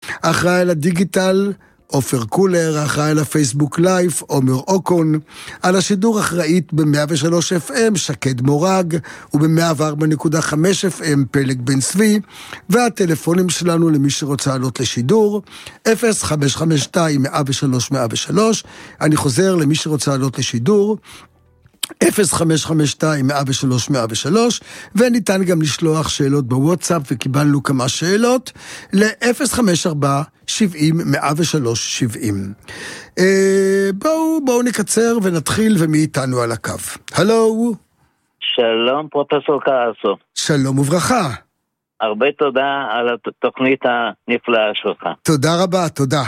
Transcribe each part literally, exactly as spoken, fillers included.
אחראי על הדיגיטל, אופר קולר, אחראי על הפייסבוק לייף, עומר אוקון, על השידור אחראית ב-מאה ושלוש אף אם, שקד מורג, וב-מאה וארבע נקודה חמש אף אם, פלג בן צבי, והטלפונים שלנו למי שרוצה לעלות לשידור, אפס חמש חמש שתיים מאה ושלוש מאה ושלוש, אני חוזר למי שרוצה לעלות לשידור, אפס חמש חמש שתיים מאה ושלוש מאה ושלוש, וניתן גם לשלוח שאלות בוואטסאפ, וקיבלנו כמה שאלות, ל-אפס חמש ארבע שבעים מאה ושלוש שבעים. בואו, בואו נקצר ונתחיל, ומי איתנו על הקו? הלו? שלום פרופסור קאסו. שלום וברכה. הרבה תודה על התוכנית הנפלאה שלך. תודה רבה, תודה.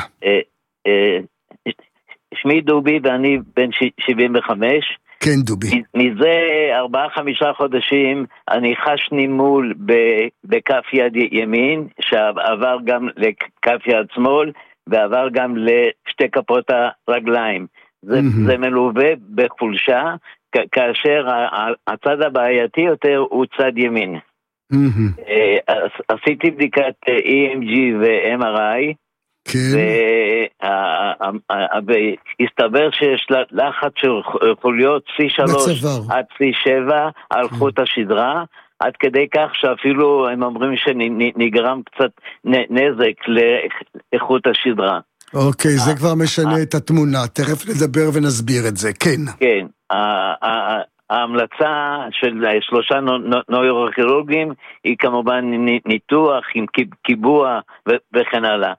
שמי דובי ואני בן שבעים וחמש. כן, דובי. מזה ארבעה חמישה חודשים אני חש נימול בכף יד ימין, שעבר גם לכף יד שמאל, ועבר גם לשתי כפות הרגליים. זה, mm-hmm. זה מלווה בחולשה, כ- כאשר הצד הבעייתי יותר הוא צד ימין. Mm-hmm. עשיתי בדיקת אי אם ג'י ו-אם אר איי, כן. והסתבר שיש לחץ של חוליות סי שלוש עד סי שבע על חוט השדרה, עד כדי כך שאפילו הם אומרים שנגרם קצת נזק לאיכות השדרה. אוקיי, זה כבר משנה את התמונה, תכף נדבר ונסביר את זה, כן. כן, ההמלצה של שלושה נוירוכירורגים היא כמובן ניתוח עם קיבוע וכן הלאה.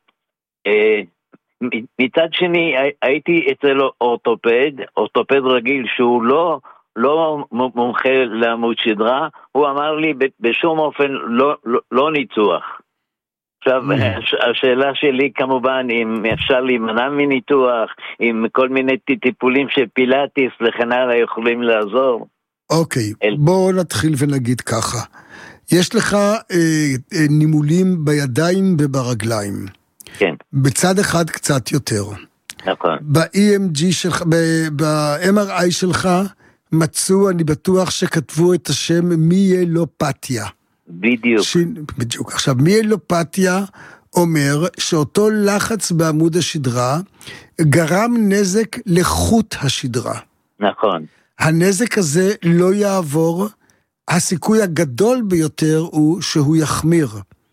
מצד שני הייתי אצל אורתופד, אורתופד רגיל שהוא לא לא מומחה לעמוד שדרה, הוא אמר לי בשום אופן לא לא, לא ניתוח. עכשיו השאלה שלי כמובן אם אפשר להימנע מניתוח, אם כל מיני טיפולים של פילאטיס וכן הלאה יכולים לעזור. אוקיי, בואו נתחיל ונגיד ככה. יש לך אה, אה, נימולים בידיים וברגליים. כן. בצד אחד קצת יותר. נכון. ב-אי אם ג'י שלך, ב-אם אר איי שלך, מצאו, אני בטוח שכתבו את השם מיאלופתיה. בדיוק. ש... בדיוק. עכשיו, מיאלופתיה אומר שאותו לחץ בעמוד השדרה גרם נזק לחוט השדרה. נכון. הנזק הזה לא יעבור, הסיכוי הגדול ביותר הוא שהוא יחמיר.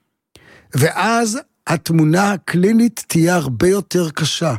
ואז התמונה הקלינית תהיה הרבה יותר קשה.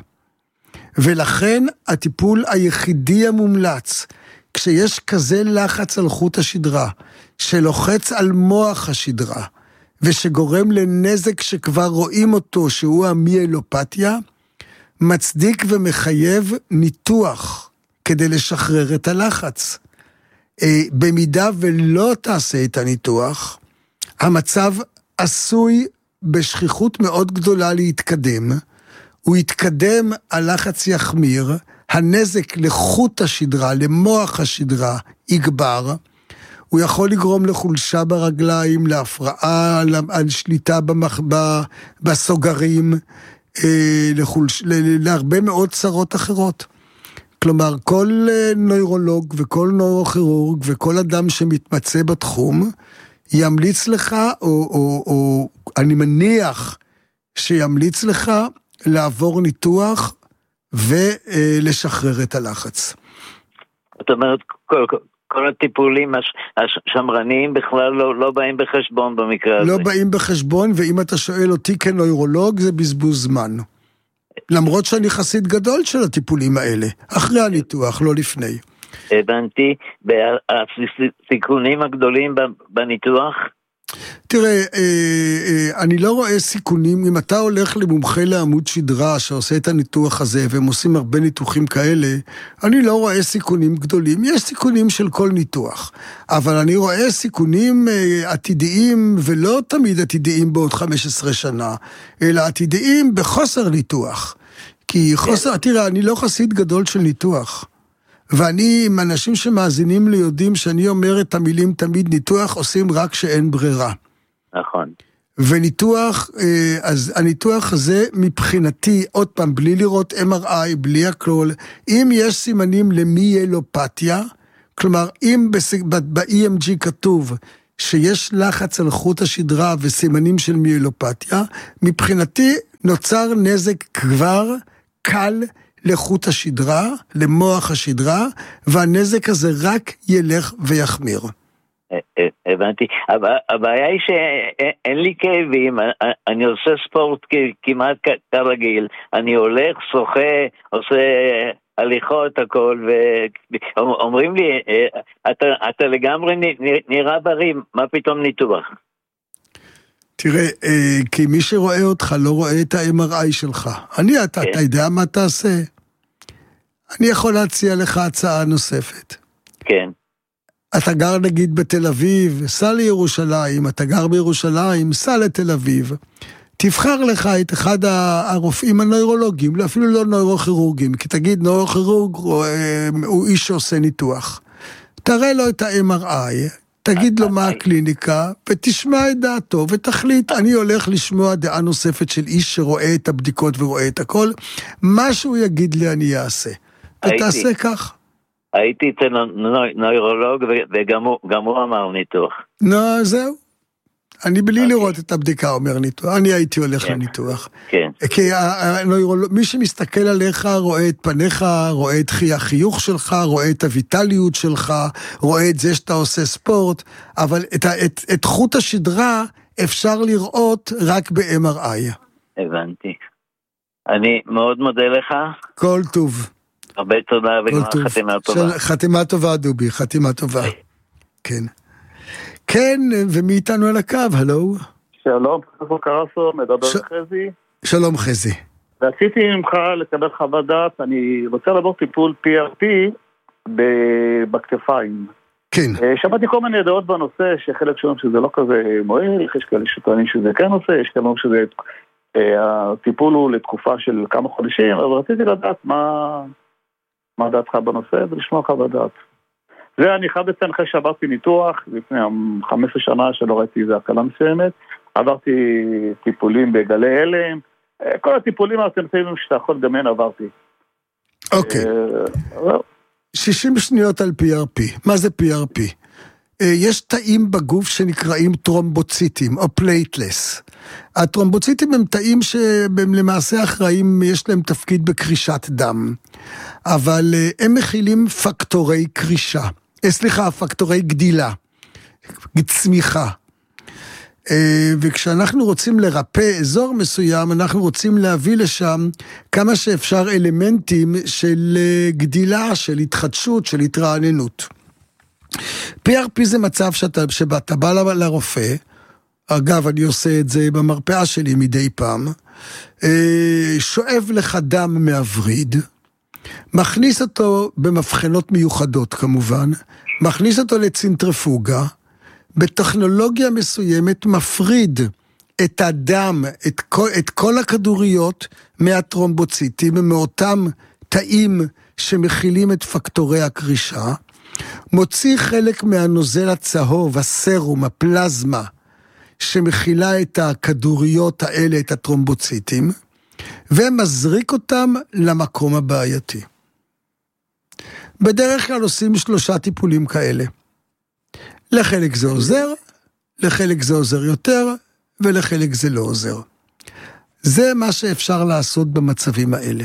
ולכן הטיפול היחידי המומלץ, כשיש כזה לחץ על חוט השדרה, שלוחץ על מוח השדרה, ושגורם לנזק שכבר רואים אותו, שהוא המיאלופתיה, מצדיק ומחייב ניתוח כדי לשחרר את הלחץ. במידה ולא תעשה את הניתוח, המצב עשוי בשכיחות מאוד גדולה להתקדם, הוא יתקדם, הלחץ יחמיר, הנזק לחוט השדרה, למוח השדרה, יגבר, הוא יכול לגרום לחולשה ברגליים, להפרעה, על שליטה במח... בסוגרים, לחולש... להרבה מאוד צרות אחרות. כלומר, כל נוירולוג וכל נוירוכירורג וכל אדם שמתמצא בתחום, ימליץ לך, או, או, או אני מניח שימליץ לך לעבור ניתוח ולשחרר את הלחץ. זאת אומרת, כל, כל, כל הטיפולים הש, השמרניים בכלל לא, לא באים בחשבון במקרה הזה. לא באים בחשבון, ואם אתה שואל אותי כנוירולוג, זה בזבוז זמן. למרות שאני חסיד גדול של הטיפולים האלה, אחרי הניתוח, לא לפני. הבנתי, הסיכונים הגדולים בניתוח? תראה, אני לא רואה סיכונים, אם אתה הולך למומחה לעמוד שדרה שעושה את הניתוח הזה, והם עושים הרבה ניתוחים כאלה, אני לא רואה סיכונים גדולים, יש סיכונים של כל ניתוח, אבל אני רואה סיכונים עתידיים, ולא תמיד עתידיים בעוד חמש עשרה שנה, אלא עתידיים בחוסר ניתוח, כי חוסר, תראה, אני לא חסיד גדול של ניתוח, ואני עם אנשים שמאזינים לי יודעים שאני אומר את המילים תמיד ניתוח עושים רק שאין ברירה. נכון. וניתוח, אז הניתוח הזה מבחינתי, עוד פעם, בלי לראות אם אר איי, בלי הכל, אם יש סימנים למיאלופתיה, כלומר, אם ב-אי אם ג'י כתוב שיש לחץ על חוט השדרה וסימנים של מיאלופתיה, מבחינתי נוצר נזק כבר קל לחוט השדרה, למוח השדרה, והנזק הזה רק ילך ויחמיר. הבנתי. הבעיה היא שאין לי כאבים, אני עושה ספורט כמעט כרגיל, אני הולך, שוחה, עושה הליכות, הכל, ואומרים לי, אתה לגמרי נראה בריא, מה פתאום ניתוח? תראה, כי מי שרואה אותך לא רואה את ה-אם אר איי שלך. אני, אתה, אתה יודע מה תעשה? אני יכול להציע לך הצעה נוספת. כן. אתה גר נגיד בתל אביב, סע לירושלים, אתה גר בירושלים, סע לתל אביב. תבחר לך את אחד הרופאים הנוירולוגיים, אפילו לא נוירוכירורגים, כי תגיד נוירוכירורג הוא איש שעושה ניתוח. תראה לו את ה-אם אר איי, תגיד לו מה הקליניקה, ותשמע את דעתו, ותחליט, אני הולך לשמוע דעה נוספת של איש שרואה את הבדיקות ורואה את הכל, מה שהוא יגיד לי אני אעשה. ותעשה כך. הייתי אצל נוירולוג, וגם הוא אמר ניתוח. נו, זהו. אני בלי לראות את הבדיקה אומר ניתוח, אני הייתי הולך לניתוח. כן. כי מי שמסתכל עליך רואה את פניך, רואה את החיוך שלך, רואה את הויטליות שלך, רואה את זה שאתה עושה ספורט, אבל את חוט השדרה אפשר לראות רק ב-אם אר איי. הבנתי. אני מאוד מודה לך. כל טוב. הרבה תודה וגם חתימה טובה. חתימה טובה דובי, חתימה טובה. כן. כן, ומי איתנו על הקו, הלו? שלום, פרופסור קרסו, מדבר ש... חזי. שלום חזי. רציתי ממך לקבל חוות דעת, אני רוצה לעבור טיפול פי אר פי בכתפיים. כן. שמעתי כל מיני דעות בנושא, שחלק שאומרים שזה לא כזה מועיל, יש כאלה שטוענים שזה כן נושא, יש כאלה שזה... הטיפול הוא לתקופה של כמה חודשים, אבל רציתי לדעת מה, מה דעתך בנושא ולשמוע חוות דעת. זה אני חייב לציין אחרי שעברתי ניתוח, לפני חמש עשרה שנה שלא ראיתי איזה הקלה מסוימת, עברתי טיפולים בגלי הלם, כל הטיפולים האלטרנטיביים שאתה יכול לדמיין עברתי. אוקיי. שישים שניות על פי אר פי. מה זה פי אר פי? יש תאים בגוף שנקראים טרומבוציטים, או פלייטלס. הטרומבוציטים הם תאים שהם למעשה אחראים, יש להם תפקיד בקרישת דם. אבל הם מכילים פקטורי קרישה. סליחה, פקטורי גדילה. צמיחה. וכשאנחנו רוצים לרפא אזור מסוים, אנחנו רוצים להביא לשם כמה שאפשר אלמנטים של גדילה, של התחדשות, של התרעננות. פי אר פי זה מצב שאתה, שאתה בא לרופא, אגב אני עושה את זה במרפאה שלי מדי פעם, שואב לך דם מהווריד, מכניס אותו במבחנות מיוחדות כמובן, מכניס אותו לצנטריפוגה, בטכנולוגיה מסוימת מפריד את הדם, את כל, את כל הכדוריות מהטרומבוציטים, מאותם תאים שמכילים את פקטורי הקרישה, מוציא חלק מהנוזל הצהוב, הסרום, הפלזמה, שמכילה את הכדוריות האלה, את הטרומבוציטים, ומזריק אותם למקום הבעייתי. בדרך כלל עושים שלושה טיפולים כאלה. לחלק זה עוזר, לחלק זה עוזר יותר, ולחלק זה לא עוזר. זה מה שאפשר לעשות במצבים האלה.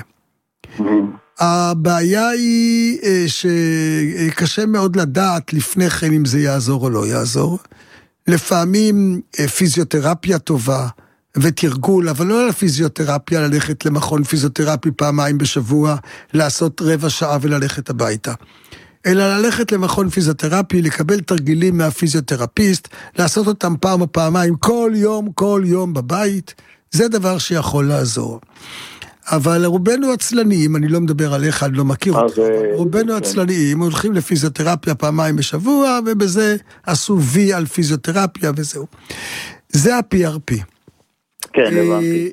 הבעיה היא שקשה מאוד לדעת לפני כן אם זה יעזור או לא יעזור. לפעמים פיזיותרפיה טובה ותרגול, אבל לא לפיזיותרפיה ללכת למכון פיזיותרפי פעמיים בשבוע, לעשות רבע שעה וללכת הביתה. אלא ללכת למכון פיזיותרפי, לקבל תרגילים מהפיזיותרפיסט, לעשות אותם פעם או פעמיים, כל יום, כל יום בבית, זה דבר שיכול לעזור. אבל רובנו עצלניים, אני לא מדבר עליך, אני לא מכיר אותך, רובנו עצלניים, הולכים לפיזיותרפיה פעמיים בשבוע, ובזה עשו וי על פיזיותרפיה וזהו. זה ה-פי אר פי. כן, הבנתי.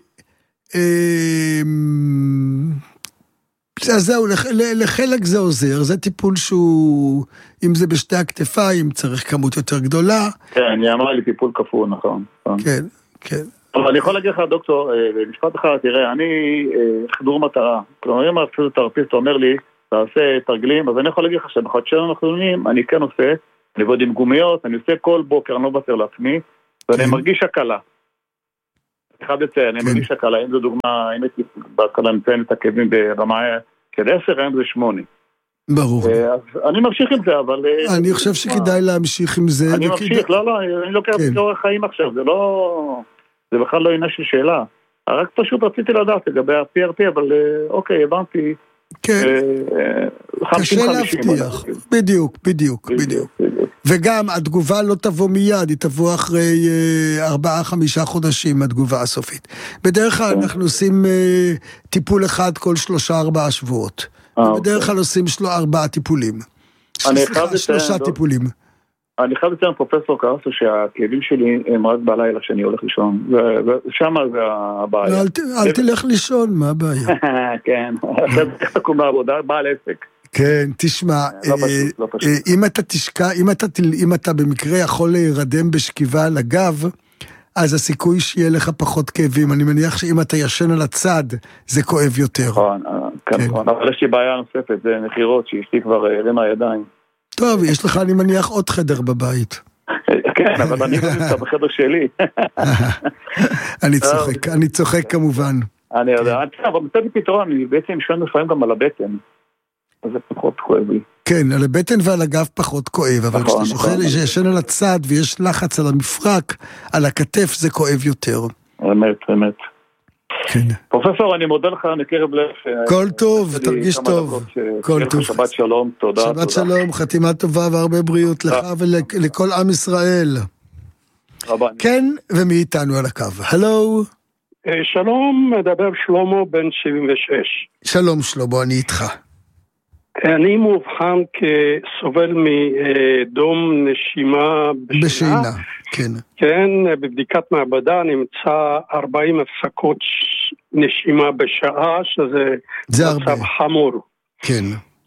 אז זהו, לחלק זה עוזר, זה טיפול שהוא, אם זה בשתי הכתפיים, צריך כמות יותר גדולה. כן, אני אמרה לי טיפול כפוי, נכון. כן, כן. אבל אני יכול להגיד לך, דוקטור, במשפט אחד, תראה, אני חדור מטרה. כלומר, אם הפיזיותרפיסט אומר לי, תעשה תרגלים, אז אני יכול להגיד לך שבחודשיים האחרונים אני כן עושה, אני עובד עם גומיות, אני עושה כל בוקר, אני לא בטר לעצמי, ואני מרגיש הקלה. חייב לציין, אני מרגיש הקלה, אם זו דוגמה, אם הייתי בהתחלה מציין את הכאבים ברמה של עשר, היום זה שמונה. ברור. אז אני ממשיך עם זה, אבל... אני חושב שכדאי להמשיך עם זה. אני ממשיך, לא, לא, אני לוקח את אורח חיים עכשיו, זה לא... זה בכלל לא עניין של שאלה. רק פשוט רציתי לדעת לגבי ה-פי אר טי, אבל אוקיי, הבנתי. כן. קשה להבטיח. בדיוק, בדיוק, בדיוק. וגם התגובה לא תבוא מיד, היא תבוא אחרי ארבעה, חמישה חודשים, התגובה הסופית. בדרך כלל אנחנו עושים טיפול אחד כל שלושה, ארבעה שבועות. בדרך כלל עושים שלו ארבעה טיפולים. סליחה, שלושה טיפולים. אני חייב לציין פרופסור קרסו שהכאבים שלי הם רק בלילה שאני הולך לישון, ושם זה הבעיה. אל תלך לישון, מה הבעיה? כן, אחרי זה תקום בעבודה, בעל עסק. כן, תשמע, אם אתה תשקע, אם אתה במקרה יכול להירדם בשכיבה על הגב, אז הסיכוי שיהיה לך פחות כאבים. אני מניח שאם אתה ישן על הצד, זה כואב יותר. נכון, נכון. אבל יש לי בעיה נוספת, זה נחירות שאשתי כבר הרימה ידיים. טוב, יש לך, אני מניח, עוד חדר בבית. כן, אבל אני נמצא בחדר שלי. אני צוחק, אני צוחק כמובן. אני יודע, אבל מצאתי פתרון, אני בעצם ישן לפעמים גם על הבטן. אז זה פחות כואב לי. כן, על הבטן ועל הגב פחות כואב, אבל כשאתה שוכר שישן על הצד ויש לחץ על המפרק, על הכתף, זה כואב יותר. אמת, אמת. כן. פרופסור, אני מודה לך מקרב לב. כל טוב, תרגיש טוב. כל טוב. שבת שלום, תודה. שבת שלום, חתימה טובה והרבה בריאות לך ולכל עם ישראל. כן, ומי איתנו על הקו? הלו. שלום, מדבר שלמה בן שבעים ושש. שלום שלמה, אני איתך. אני מאובחן כסובל מדום נשימה בשינה. בשינה, כן. כן, בבדיקת מעבדה נמצא ארבעים הפסקות נשימה בשעה, שזה מצב חמור. כן.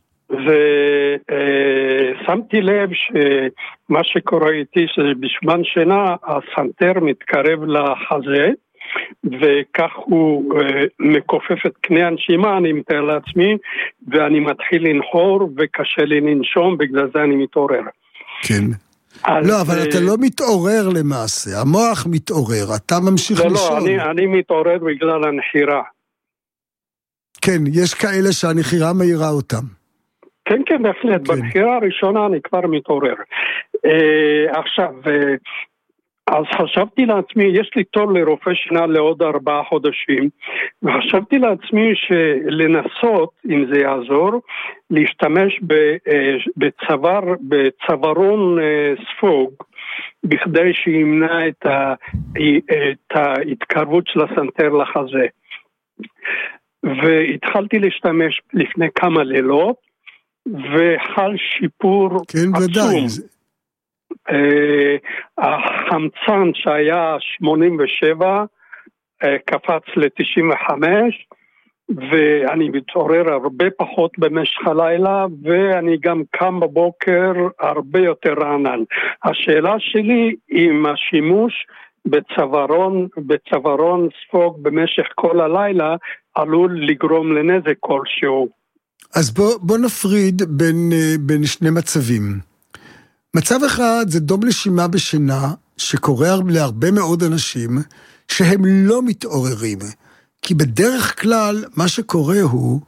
ושמתי לב שמה שקורה איתי, שבזמן שינה הסנטר מתקרב לחזה, וכך הוא uh, מקופף את קנה הנשימה, אני מתאר לעצמי, ואני מתחיל לנחור וקשה לי לנשום, בגלל זה אני מתעורר. כן. אז, לא, אבל uh, אתה לא מתעורר למעשה, המוח מתעורר, אתה ממשיך לא, לישון. לא, אני, אני מתעורר בגלל הנחירה. כן, יש כאלה שהנחירה מהירה אותם. כן, כן, בהחלט, כן. בנחירה הראשונה אני כבר מתעורר. Uh, עכשיו... Uh, אז חשבתי לעצמי, יש לי תור לרופא שינה לעוד ארבעה חודשים, וחשבתי לעצמי שלנסות, אם זה יעזור, להשתמש בצוואר, בצווארון ספוג, בכדי שימנע את, ה, את ההתקרבות של הסנטר לחזה. והתחלתי להשתמש לפני כמה לילות, וחל שיפור כן, עצום. ודאי. Uh, החמצן שהיה שמונים ושבע uh, קפץ ל-תשעים וחמש, ואני מתעורר הרבה פחות במשך הלילה, ואני גם קם בבוקר הרבה יותר רענן. השאלה שלי אם השימוש בצווארון, בצווארון ספוג במשך כל הלילה עלול לגרום לנזק כלשהו. אז בוא, בוא נפריד בין, בין שני מצבים. מצב אחד זה דום נשימה בשינה, שקורה להרבה מאוד אנשים, שהם לא מתעוררים. כי בדרך כלל מה שקורה הוא,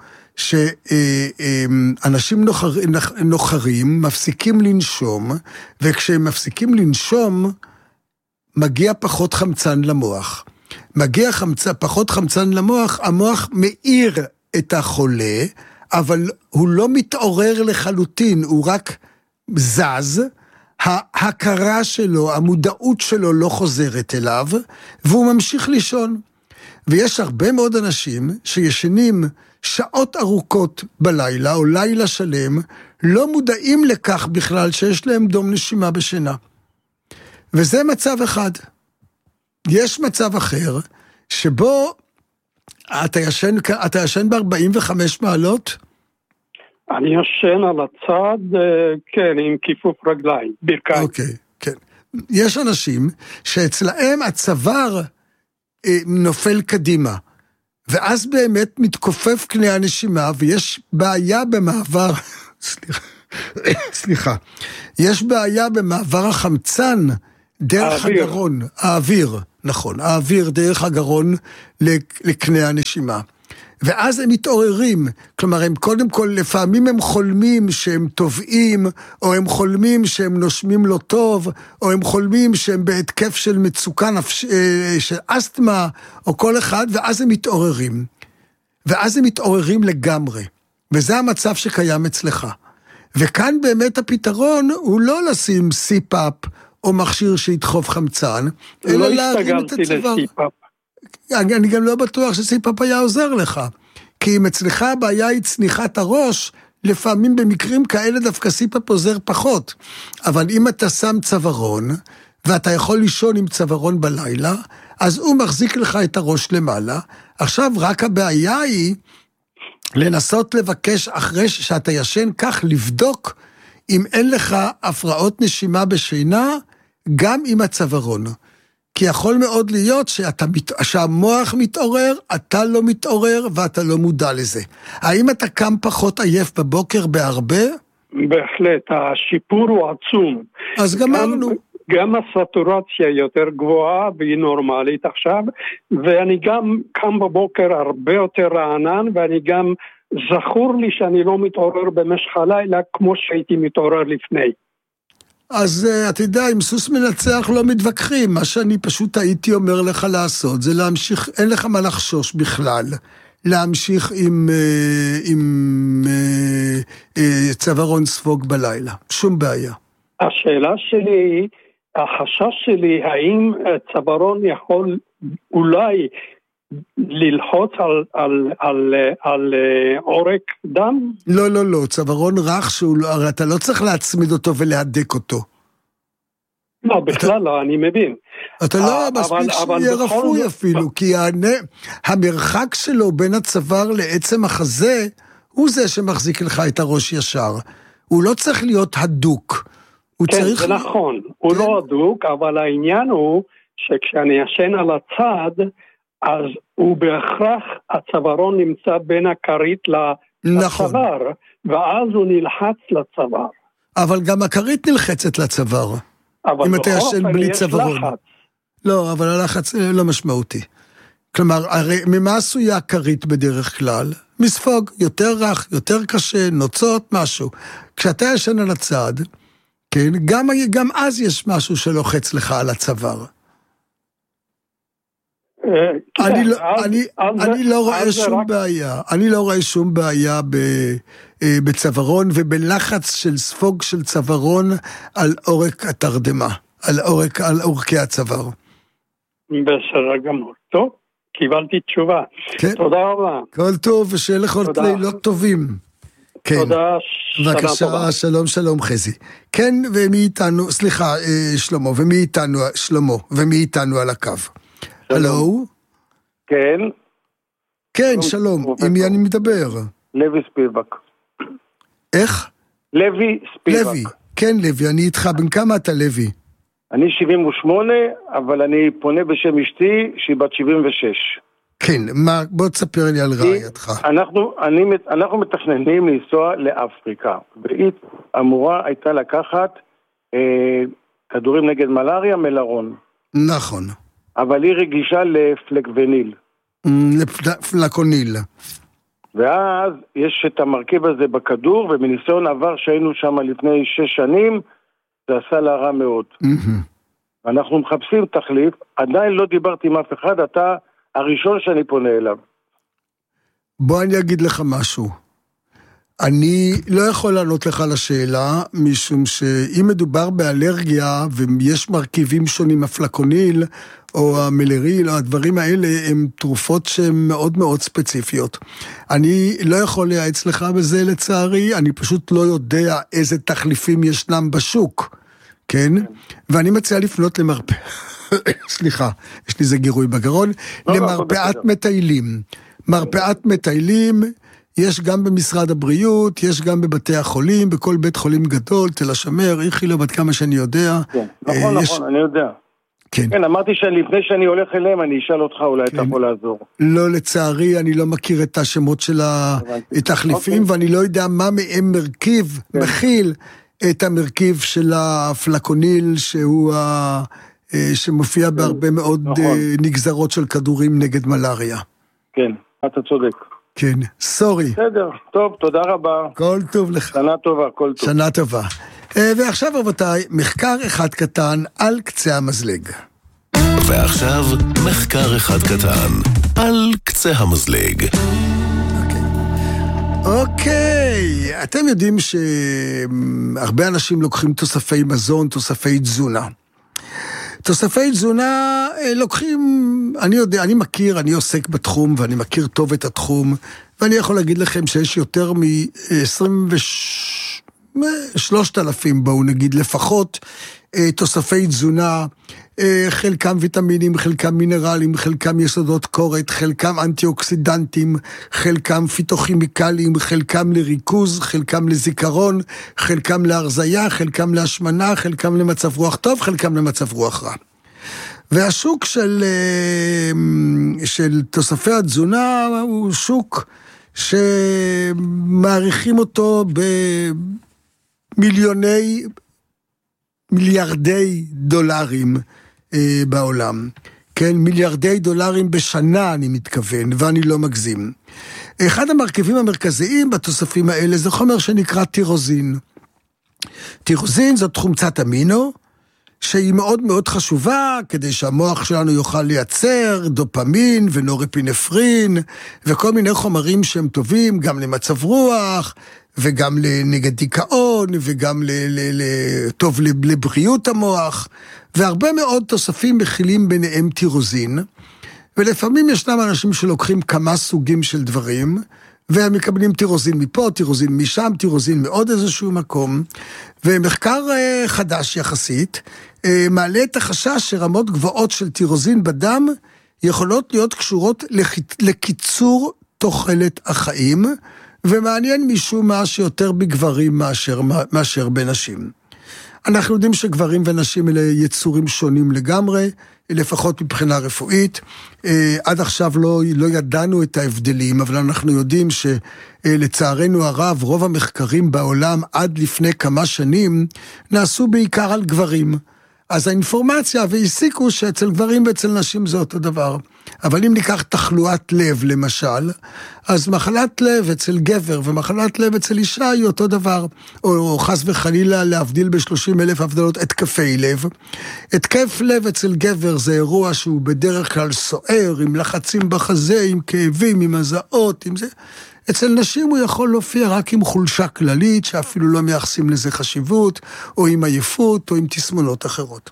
שאנשים נוחרים, נוחרים, מפסיקים לנשום, וכשהם מפסיקים לנשום, מגיע פחות חמצן למוח. מגיע חמצן, פחות חמצן למוח, המוח מאיר את החולה, אבל הוא לא מתעורר לחלוטין, הוא רק זז, ההכרה שלו, המודעות שלו לא חוזרת אליו, והוא ממשיך לישון. ויש הרבה מאוד אנשים שישנים שעות ארוכות בלילה, או לילה שלם, לא מודעים לכך בכלל שיש להם דום נשימה בשינה. וזה מצב אחד. יש מצב אחר, שבו אתה ישן, אתה ישן ב-ארבעים וחמש מעלות? אני ישן על הצד, כן, עם כיפוף רגליים, ברכיים. אוקיי, כן. יש אנשים שאצלהם הצוואר נופל קדימה, ואז באמת מתכופף קנה הנשימה, ויש בעיה במעבר, סליחה, סליחה, יש בעיה במעבר החמצן דרך האוויר. הגרון, האוויר, נכון, האוויר דרך הגרון לקנה הנשימה. ואז הם מתעוררים, כלומר הם קודם כל, לפעמים הם חולמים שהם טובעים, או הם חולמים שהם נושמים לא טוב, או הם חולמים שהם בהתקף של מצוקה נפש... של אסתמה, או כל אחד, ואז הם מתעוררים. ואז הם מתעוררים לגמרי. וזה המצב שקיים אצלך. וכאן באמת הפתרון הוא לא לשים סי-פאפ, או מכשיר שידחוף חמצן, אלא להרים את הצוואר. אני, אני גם לא בטוח שסי-פאפ היה עוזר לך, כי אם אצלך הבעיה היא צניחת הראש, לפעמים במקרים כאלה דווקא סי-פאפ עוזר פחות, אבל אם אתה שם צווארון, ואתה יכול לישון עם צווארון בלילה, אז הוא מחזיק לך את הראש למעלה. עכשיו רק הבעיה היא, לנסות לבקש אחרי שאתה ישן כך, לבדוק אם אין לך הפרעות נשימה בשינה, גם עם הצווארון. כי יכול מאוד להיות שאתה, שהמוח מתעורר, אתה לא מתעורר ואתה לא מודע לזה. האם אתה קם פחות עייף בבוקר בהרבה? בהחלט, השיפור הוא עצום. אז גמרנו. גם הסטורציה יותר גבוהה והיא נורמלית עכשיו, ואני גם קם בבוקר הרבה יותר רענן, ואני גם זכור לי שאני לא מתעורר במשך הלילה כמו שהייתי מתעורר לפני. אז אתה יודע, עם סוס מנצח לא מתווכחים, מה שאני פשוט הייתי אומר לך לעשות, זה להמשיך, אין לך מה לחשוש בכלל, להמשיך עם, עם, עם צווארון ספוג בלילה, שום בעיה. השאלה שלי, החשש שלי, האם צווארון יכול אולי ללחוץ על, על, על, על עורק דם? לא, לא, לא, צווארון רך, שהוא, הרי אתה לא צריך להצמיד אותו ולהדק אותו. לא, בכלל אתה, לא, אני מבין. אתה לא מספיק שיהיה רפוי אפילו, כי המרחק שלו בין הצוואר לעצם החזה, הוא זה שמחזיק לך את הראש ישר. הוא לא צריך להיות הדוק. כן, צריך... זה נכון, הוא כן. לא הדוק, אבל העניין הוא שכשאני ישן על הצד, אז הוא בהכרח, הצווארון נמצא בין הכרית לצוואר, נכון. ואז הוא נלחץ לצוואר. אבל גם הכרית נלחצת לצוואר. אם אתה ישן בלי צווארון. לחץ. לא, אבל הלחץ לא משמעותי. כלומר, הרי ממה עשויה הכרית בדרך כלל? מספוג, יותר רך, יותר קשה, נוצות, משהו. כשאתה ישן על הצד, כן, גם, גם אז יש משהו שלוחץ לך על הצוואר. אני לא, אני, אני לא רואה שום בעיה, אני לא רואה שום בעיה בצווארון ובלחץ של ספוג של צווארון על אורך התרדמה, על אורך, על אורכי הצוואר. בסדר גמור, טוב, קיבלתי תשובה. כן. תודה רבה. כל טוב, ושיהיה לך עוד לילות טובים. כן. תודה, בבקשה, שלום שלום חזי. כן, ומי איתנו, סליחה, שלמה, ומי איתנו, שלמה, ומי איתנו על הקו. הלו? כן. כן, שלום, עם מי אני מדבר? לוי ספיבק. איך? לוי ספיבק. לוי, כן לוי, אני איתך, בן כמה אתה לוי? אני שבעים ושמונה, אבל אני פונה בשם אשתי, שהיא בת שבעים ושש. כן, מה, בוא תספר לי על רעייתך. אנחנו, אני, אנחנו מתכננים לנסוע לאפריקה, והיא אמורה הייתה לקחת אה, כדורים נגד מלאריה מלרון. נכון. אבל היא רגישה לפלקווניל. לפלקוניל. ואז יש את המרכיב הזה בכדור, ומניסיון עבר שהיינו שם לפני שש שנים, זה עשה לה רע מאוד. אנחנו מחפשים תחליף, עדיין לא דיברתי עם אף אחד, אתה הראשון שאני פונה אליו. בוא אני אגיד לך משהו. אני לא יכול לענות לך על השאלה, משום שאם מדובר באלרגיה, ויש מרכיבים שונים, הפלקוניל, או המלריל, או הדברים האלה, הם תרופות שהן מאוד מאוד ספציפיות. אני לא יכול לייעץ לך בזה לצערי, אני פשוט לא יודע איזה תחליפים ישנם בשוק, כן? ואני מציע לפנות למרפא, סליחה, יש לי זה גירוי בגרון, למרפאת מטיילים. מרפאת מטיילים, יש גם במשרד הבריאות, יש גם בבתי החולים, בכל בית חולים גדול, תל השומר, איכילוב, עד כמה שאני יודע. כן, נכון, נכון, אני יודע. כן. כן, אמרתי שלפני שאני הולך אליהם, אני אשאל אותך, אולי אתה יכול לעזור. לא, לצערי, אני לא מכיר את השמות של התחליפים, ואני לא יודע מה מהם מרכיב, מכיל, את המרכיב של הפלקוניל, שהוא ה... שמופיע בהרבה מאוד נכון. נגזרות של כדורים נגד מלאריה. כן, אתה צודק. כן, סורי. בסדר, טוב, תודה רבה. כל טוב לך. שנה טובה, כל טוב. שנה טובה. ועכשיו רבותיי, מחקר אחד קטן על קצה המזלג. ועכשיו מחקר אחד קטן על קצה המזלג. אוקיי, אתם יודעים שהרבה אנשים לוקחים תוספי מזון, תוספי תזונה. תוספי תזונה לוקחים, אני יודע, אני מכיר, אני עוסק בתחום ואני מכיר טוב את התחום, ואני יכול להגיד לכם שיש יותר מ-עשרים ושלושת אלפים, בואו נגיד לפחות, תוספי תזונה, חלקם ויטמינים, חלקם מינרלים, חלקם יסודות קורת, חלקם אנטי-אוקסידנטים, חלקם פיתוכימיקלים, חלקם לריכוז, חלקם לזיכרון, חלקם להרזיה, חלקם להשמנה, חלקם למצב רוח טוב, חלקם למצב רוח רע. והשוק של, של תוספי התזונה הוא שוק שמעריכים אותו במיליוני, מיליארדי דולרים אה, בעולם. כן, מיליארדי דולרים בשנה אני מתכוון, ואני לא מגזים. אחד המרכיבים המרכזיים בתוספים האלה זה חומר שנקרא טירוזין. טירוזין זאת חומצת אמינו, שהיא מאוד מאוד חשובה, כדי שהמוח שלנו יוכל לייצר דופמין ונורפינפרין, וכל מיני חומרים שהם טובים, גם למצב רוח, וגם נגד דיכאון, וגם ל, ל, ל, טוב לבריאות המוח, והרבה מאוד תוספים מכילים ביניהם טירוזין, ולפעמים ישנם אנשים שלוקחים כמה סוגים של דברים, והם מקבלים טירוזין מפה, טירוזין משם, טירוזין מעוד איזשהו מקום, ומחקר חדש יחסית, מעלה את החשש שרמות גבוהות של טירוזין בדם, יכולות להיות קשורות לקיצור תוחלת החיים, ומעניין משום מה שיותר בגברים מאשר, מאשר בנשים. אנחנו יודעים שגברים ונשים אלה יצורים שונים לגמרי, לפחות מבחינה רפואית. עד עכשיו לא, לא ידענו את ההבדלים, אבל אנחנו יודעים שלצערנו הרב, רוב המחקרים בעולם עד לפני כמה שנים נעשו בעיקר על גברים. אז האינפורמציה והסיקו שאצל גברים ואצל נשים זה אותו דבר. אבל אם ניקח תחלואת לב למשל, אז מחלת לב אצל גבר ומחלת לב אצל אישה היא אותו דבר. או, או חס וחלילה להבדיל ב-שלושים אלף הבדלות התקפי לב. התקף לב אצל גבר זה אירוע שהוא בדרך כלל סוער, עם לחצים בחזה, עם כאבים, עם הזעות, עם זה. אצל נשים הוא יכול להופיע רק עם חולשה כללית, שאפילו לא מייחסים לזה חשיבות, או עם עייפות, או עם תסמונות אחרות.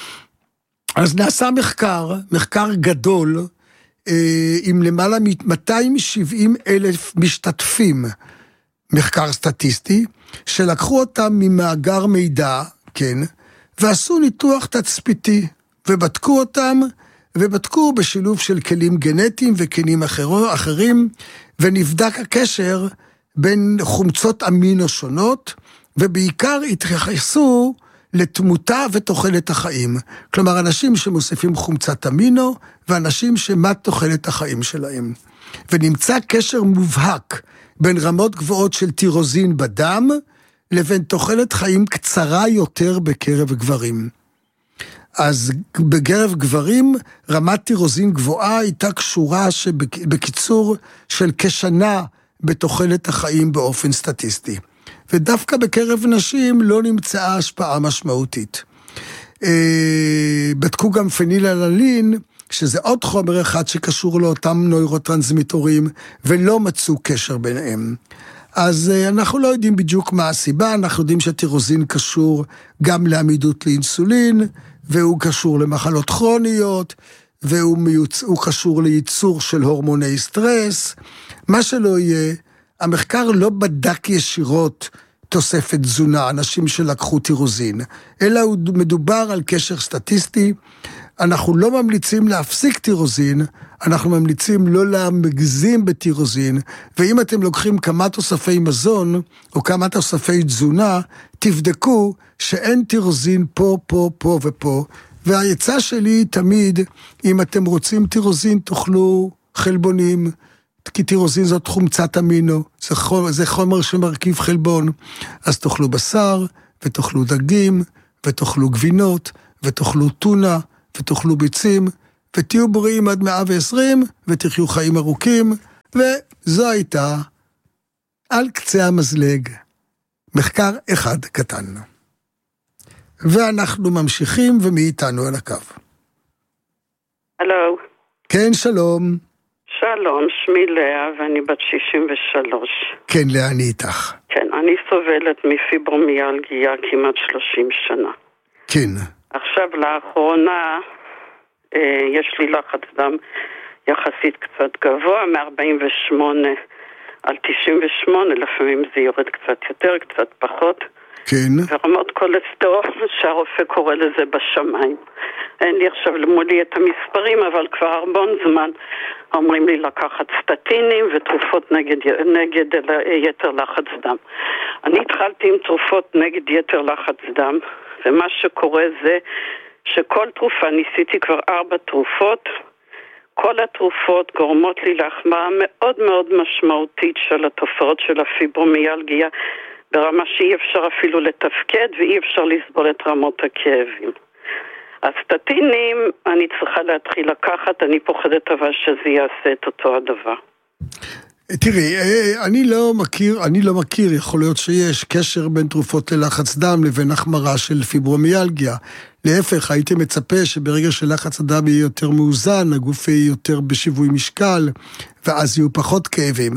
אז נעשה מחקר, מחקר גדול, עם למעלה מ-מאתיים ושבעים אלף משתתפים, מחקר סטטיסטי, שלקחו אותם ממאגר מידע, כן, ועשו ניתוח תצפיתי, ובדקו אותם, ובדקו בשילוב של כלים גנטיים וכלים אחרים, ונבדק הקשר בין חומצות אמינו שונות, ובעיקר התייחסו לתמותה ותוחלת החיים. כלומר, אנשים שמוסיפים חומצת אמינו, ואנשים שמה תוחלת החיים שלהם. ונמצא קשר מובהק בין רמות גבוהות של טירוזין בדם, לבין תוחלת חיים קצרה יותר בקרב גברים. אז בקרב גברים, רמת טירוזין גבוהה הייתה קשורה שבקיצור של כשנה בתוחלת החיים באופן סטטיסטי. ודווקא בקרב נשים לא נמצאה השפעה משמעותית. בדקו גם פנילאלנין, שזה עוד חומר אחד שקשור לאותם נוירוטרנסמיטורים, ולא מצאו קשר ביניהם. אז אנחנו לא יודעים בדיוק מה הסיבה, אנחנו יודעים שהטירוזין קשור גם לעמידות לאינסולין, והוא קשור למחלות כרוניות, והוא מיוצ... קשור לייצור של הורמוני סטרס. מה שלא יהיה, המחקר לא בדק ישירות תוספת תזונה, אנשים שלקחו טירוזין, אלא הוא מדובר על קשר סטטיסטי. אנחנו לא ממליצים להפסיק טירוזין, אנחנו ממליצים לא להגזים בטירוזין, ואם אתם לוקחים כמה תוספי מזון, או כמה תוספי תזונה, תבדקו שאין טירוזין פה, פה, פה ופה, והיצע שלי תמיד, אם אתם רוצים טירוזין, תאכלו חלבונים, כי טירוזין זאת חומצת אמינו, זה חומר, זה חומר שמרכיב חלבון, אז תאכלו בשר, ותאכלו דגים, ותאכלו גבינות, ותאכלו טונה, ותאכלו ביצים, ותהיו בריאים עד מאה ועשרים, ותחיו חיים ארוכים, וזו הייתה על קצה המזלג מחקר אחד קטן. ואנחנו ממשיכים ומאיתנו על הקו. הלו. כן, שלום. שלום, שמי לאה ואני בת שישים ושלוש. כן, לאה, אני איתך. כן, אני סובלת מפיברומיאלגיה כמעט שלושים שנה. כן. עכשיו לאחרונה אה, יש לי לחץ דם יחסית קצת גבוה, מ-ארבעים ושמונה על תשעים ושמונה, לפעמים זה יורד קצת יותר, קצת פחות. כן. ורמות כולסטרול שהרופא קורא לזה בשמיים. אין לי עכשיו למולי את המספרים, אבל כבר הרבה זמן אומרים לי לקחת סטטינים ותרופות נגד, נגד יתר לחץ דם. אני התחלתי עם תרופות נגד יתר לחץ דם, ומה שקורה זה שכל תרופה, ניסיתי כבר ארבע תרופות, כל התרופות גורמות לי להחמרה מאוד מאוד משמעותית של התופעות של הפיברומיאלגיה, ברמה שאי אפשר אפילו לתפקד ואי אפשר לסבול את רמות הכאבים. הסטטינים אני צריכה להתחיל לקחת, אני פוחדת אבל שזה יעשה את אותו הדבר. תראי, אני לא מכיר, אני לא מכיר, יכול להיות שיש קשר בין תרופות ללחץ דם לבין החמרה של פיברומיאלגיה. להפך, הייתי מצפה שברגע שלחץ הדם יהיה יותר מאוזן, הגוף יהיה יותר בשיווי משקל, ואז יהיו פחות כאבים.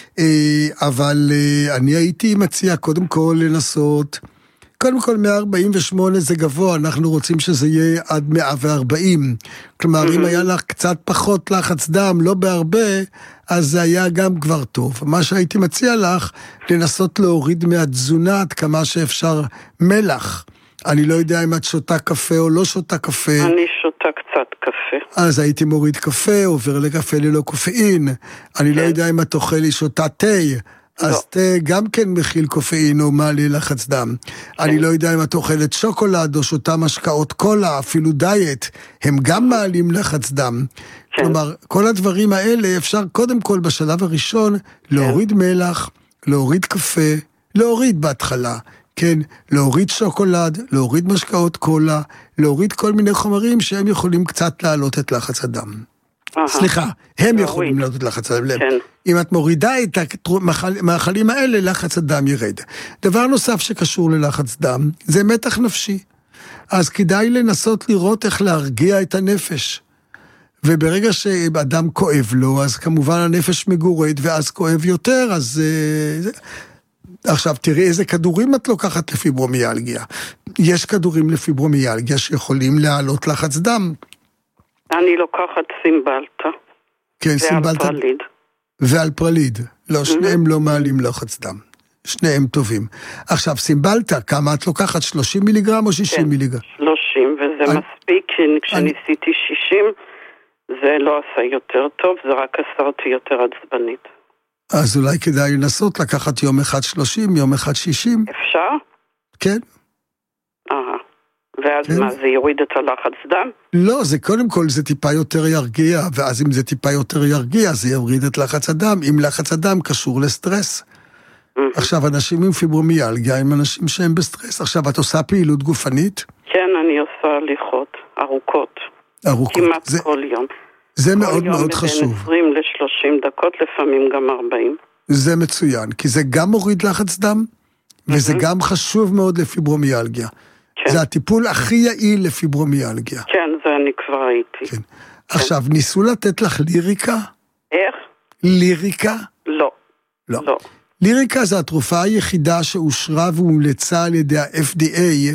אבל אני הייתי מציע קודם כל לנסות, קודם כל מאה ארבעים ושמונה זה גבוה, אנחנו רוצים שזה יהיה עד מאה וארבעים. כלומר, mm-hmm. אם היה לך קצת פחות לחץ דם, לא בהרבה, אז זה היה גם כבר טוב. מה שהייתי מציע לך, לנסות להוריד מהתזונה עד כמה שאפשר מלח. אני לא יודע אם את שותה קפה או לא שותה קפה. אני שותה קצת קפה. אז הייתי מוריד קפה, עובר לקפה ללא קופאין. אני כן. לא יודע אם את אוכל לי שותה תה. אז לא. תה גם כן מכיל קופאין או מעלה לחץ דם. כן. אני לא יודע אם את אוכלת שוקולד או שותה משקאות קולה, אפילו דיאט, הם גם מעלים לחץ דם. כן. כלומר, כל הדברים האלה אפשר קודם כל בשלב הראשון להוריד כן. מלח, להוריד קפה, להוריד בהתחלה. כן, להוריד שוקולד, להוריד משקאות קולה, להוריד כל מיני חומרים שהם יכולים קצת להעלות את לחץ הדם. סליחה, הם יכולים להעלות את לחץ הדם. אם את מורידה את המאכלים האלה, לחץ הדם ירד. דבר נוסף שקשור ללחץ דם, זה מתח נפשי. אז כדאי לנסות לראות איך להרגיע את הנפש. וברגע שאדם כואב לו, אז כמובן הנפש מגורד, ואז כואב יותר, אז... עכשיו, תראי איזה כדורים את לוקחת לפיברומיאלגיה. יש כדורים לפיברומיאלגיה שיכולים להעלות לחץ דם. אני לוקחת סימבלטה. כן, סימבלטה. ואלפרליד. ואלפרליד. לא, שניהם לא מעלים לחץ דם. שניהם טובים. עכשיו, סימבלטה, כמה את לוקחת? שלושים מיליגרם או שישים מיליגרם? שלושים, וזה מספיק. כשניסיתי שישים, זה לא עשה יותר טוב, זה רק עשה אותי יותר עצבנית. אז אולי כדאי לנסות לקחת יום אחד שלושים, יום אחד שישים. אפשר? כן. אה, ואז כן. מה, זה יוריד את הלחץ דם? לא, זה קודם כל זה טיפה יותר ירגיע, ואז אם זה טיפה יותר ירגיע, זה יוריד את לחץ הדם. אם לחץ הדם קשור לסטרס. Mm-hmm. עכשיו, אנשים עם פיברומיאלגיה, הם אנשים שהם בסטרס. עכשיו, את עושה פעילות גופנית? כן, אני עושה הליכות, ארוכות. ארוכות. כמעט זה... כל יום. זה מאוד מאוד חשוב. כל יום בין עשרים לשלושים דקות, לפעמים גם ארבעים. זה מצוין, כי זה גם מוריד לחץ דם, וזה גם חשוב מאוד לפיברומיאלגיה. זה הטיפול הכי יעיל לפיברומיאלגיה. כן, זה אני כבר ראיתי. עכשיו, ניסו לתת לך ליריקה? איך? ליריקה? לא. לא. ליריקה זה התרופה היחידה שאושרה והומלצה על ידי ה-אף די איי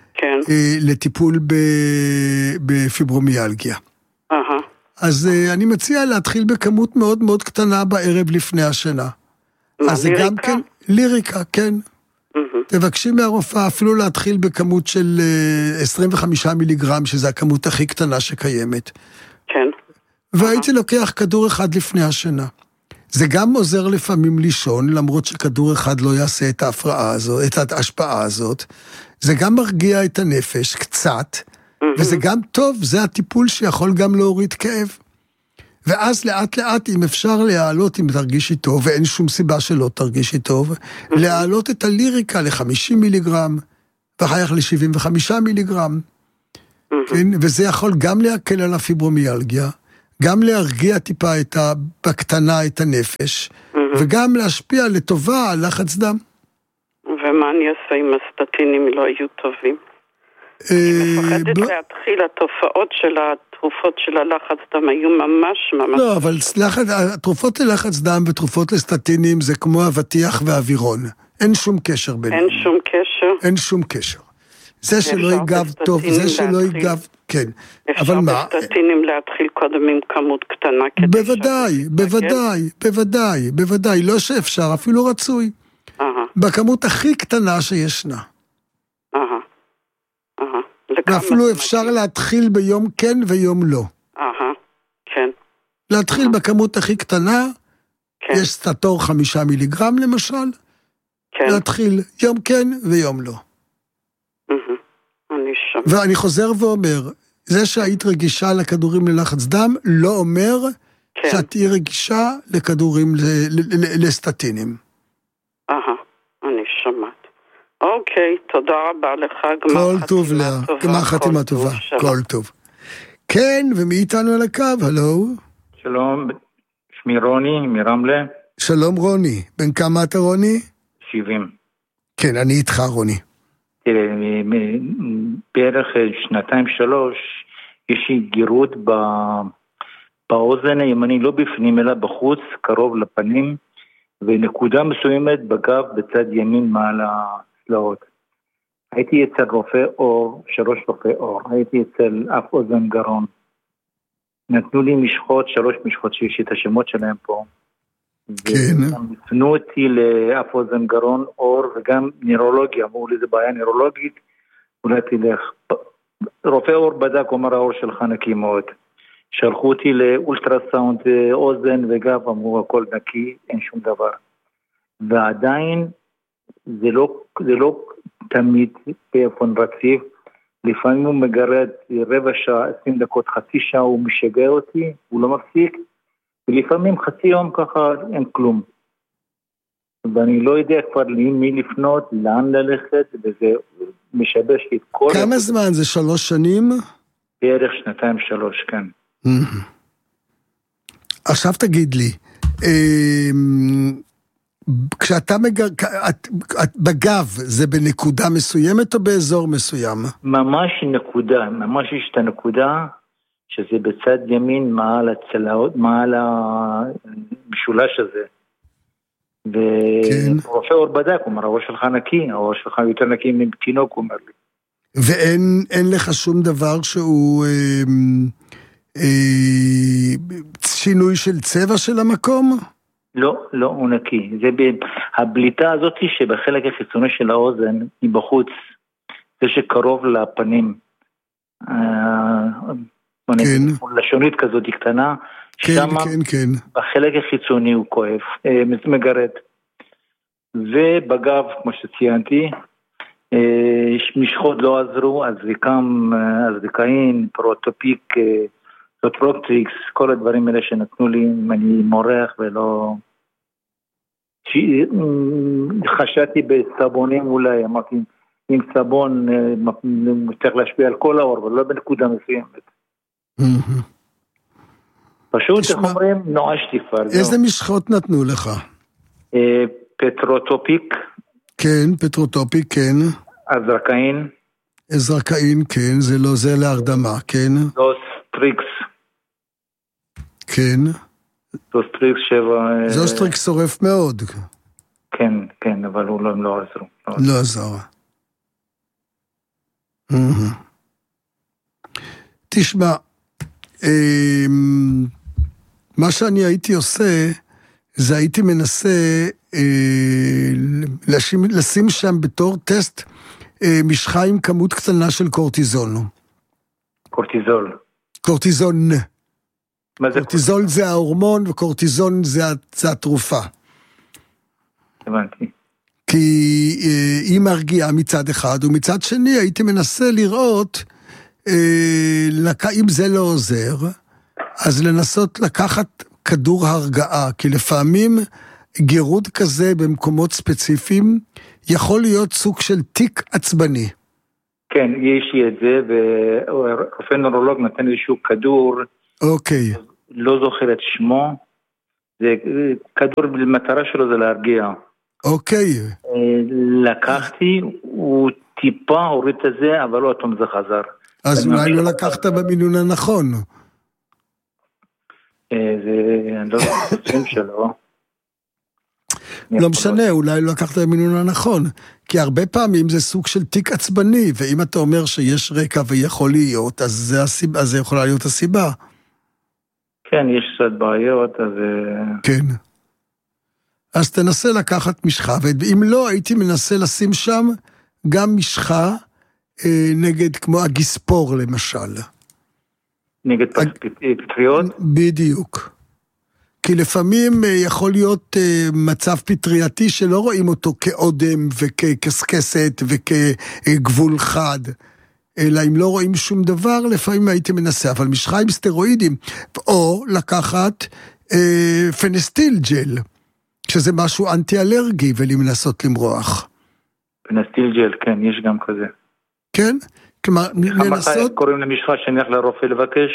לטיפול בפיברומיאלגיה. אהה. אז uh, אני מציע להתחיל בכמות מאוד מאוד קטנה בערב לפני השינה. מה, אז זה ליריקה? גם כן, ליריקה, כן. Mm-hmm. תבקשי מהרופאה אפילו להתחיל בכמות של uh, עשרים וחמישה מיליגרם, שזה הכמות הכי קטנה שקיימת. כן. והייתי uh-huh. לוקח כדור אחד לפני השינה. זה גם עוזר לפעמים לישון, למרות שכדור אחד לא יעשה את ההפרעה הזאת, את ההשפעה הזאת. זה גם מרגיע את הנפש קצת, וזה גם טוב, זה הטיפול שיכול גם להוריד כאב. ואז לאט לאט, אם אפשר להעלות, אם תרגישי טוב, ואין שום סיבה שלא תרגישי טוב, להעלות את הליריקה ל-חמישים מיליגרם, ואחר כך ל-שבעים וחמישה מיליגרם. כן? וזה יכול גם להקל על הפיברומיאלגיה, גם להרגיע טיפה את ה... בקטנה את הנפש, וגם להשפיע לטובה על לחץ דם. ומה אני אעשה אם הסטטינים לא היו טובים? אני מפחדת להתחיל, התופעות של התרופות של הלחץ דם היו ממש ממש... לא, אבל התרופות ללחץ דם ותרופות לסטטינים זה כמו אבטיח ואווירון. אין שום קשר ביניהם. אין שום קשר? אין שום קשר. זה שלא ייגב טוב, זה שלא ייגב... כן, אבל מה? אפשר בסטטינים להתחיל קודם עם כמות קטנה כדי... בוודאי, בוודאי, בוודאי, בוודאי, לא שאפשר, אפילו רצוי. בכמות הכי קטנה שישנה. אהה, אהה. ואפילו אפשר להתחיל ביום כן ויום לא. אהה, כן. להתחיל בכמות הכי קטנה, יש סטטור חמישה מיליגרם למשל, להתחיל יום כן ויום לא. ואני חוזר ואומר, זה שהיית רגישה לכדורים ללחץ דם, לא אומר שאת תהיי רגישה לכדורים לסטטינים. אהה, אני שמעת. אוקיי, תודה רבה לך. כל טוב לה, גמר חתימה טובה, כל טוב. כן, ומי איתנו על הקו? הלו? שלום, שמי רוני, מרמלה. שלום רוני, בן כמה אתה רוני? שבעים. כן, אני איתך רוני. תראה, בערך שנתיים שלוש, יש לי גירות באוזן הימני, לא בפנים אלא בחוץ, קרוב לפנים, ונקודה מסוימת בגב בצד ימין מעל הסלעות. הייתי אצל רופא אור, שלוש רופא אור, הייתי אצל אף אוזן גרון. נתנו לי משחות, שלוש משחות שיש את השמות שלהם פה. כן. ונפנו אותי לאף אוזן גרון אור וגם נוירולוגיה, אמרו לי זה בעיה נוירולוגית, אולי תלך. רופא אור בדק, אומר האור שלך נקי מאוד. שלחו אותי לאולטרסאונד אוזן וגב, אמרו הכל נקי, אין שום דבר. ועדיין זה לא, זה לא תמיד טלפון רציף, לפעמים הוא מגרד רבע שעה, עשרים דקות, חצי שעה, הוא משגע אותי, הוא לא מפסיק, ולפעמים חצי יום ככה אין כלום. ואני לא יודע כבר למי לפנות, לאן ללכת, וזה משבש לי את כל... כמה זמן? זה שלוש שנים? בערך שנתיים שלוש, כן. עכשיו תגיד לי, כשאתה מגר... בגב, זה בנקודה מסוימת או באזור מסוים? ממש נקודה, ממש יש את הנקודה, שזה בצד ימין מעל הצלעות, מעל המשולש הזה. ורופא אור בדק, הוא אומר, הראש שלך נקי, הראש שלך יותר נקי מתינוק, הוא אומר לי. ואין לך שום דבר שהוא אה, אה, שינוי של צבע של המקום? לא, לא, הוא נקי. זה הבליטה הזאת שבחלק החיצוני של האוזן היא בחוץ, זה שקרוב לפנים. כן. לשונית כזאת קטנה, כן, שמה כן, כן. בחלק החיצוני הוא כואב, מגרד. ובגב, כמו שציינתי, משחות לא עזרו, הזריקם, הזריקאין, פרוטופיק, סוטרופטריקס, כל הדברים האלה שנתנו לי, אני מורח ולא... חשבתי בסבונים אולי, אמרתי, עם סבון צריך להשפיע על כל האור, אבל לא בנקודה מסוימת. פשוט, איך אומרים, נואשתי כבר. איזה משחות נתנו לך? פטרוטופיק. כן, פטרוטופיק, כן. הזרקאין. הזרקאין, כן, זה לא זה להרדמה, כן. זוסטריקס. כן. זוסטריקס שבע... זוסטריקס שורף מאוד. כן, כן, אבל הוא לא, לא עזרו. לא עזר. תשמע, מה שאני הייתי עושה, זה הייתי מנסה לשים, לשים שם בתור טסט משחה עם כמות קטנה של קורטיזול. קורטיזול. קורטיזון. מה זה קורטיזול זה ההורמון וקורטיזון זה, זה התרופה. הבנתי. כי היא מרגיעה מצד אחד, ומצד שני הייתי מנסה לראות אם זה לא עוזר, אז לנסות לקחת כדור הרגעה, כי לפעמים גירוד כזה במקומות ספציפיים יכול להיות סוג של תיק עצבני. כן, יש לי את זה, ורופא נורולוג נתן איזשהו כדור. אוקיי. לא זוכר את שמו. זה כדור, במטרה שלו זה להרגיע. אוקיי. לקחתי, הוא טיפה הוריד את זה, אבל לא אטום זה חזר. אז אולי לא לקחת במינון הנכון. זה, אני לא יודע את השם שלו. לא משנה, אולי לא לקחת במינון הנכון, כי הרבה פעמים זה סוג של תיק עצבני, ואם אתה אומר שיש רקע ויכול להיות, אז זה, הסיבה, אז זה יכולה להיות הסיבה. כן, יש קצת בעיות, אז... כן. אז תנסה לקחת משחה, ואם לא, הייתי מנסה לשים שם גם משחה אה, נגד, כמו הגיספור למשל. נגד פטריות? בדיוק. כי לפעמים יכול להיות מצב פטרייתי שלא רואים אותו כאודם וכקסקסת וכגבול חד, אלא אם לא רואים שום דבר, לפעמים הייתי מנסה, אבל משחה עם סטרואידים, או לקחת אה, פנסטיל ג'ל, שזה משהו אנטי-אלרגי, ולמנסות למרוח. פנסטיל ג'ל, כן, יש גם כזה. כן? כלומר, לנסות... קוראים למשחה שנלך לרופא לבקש?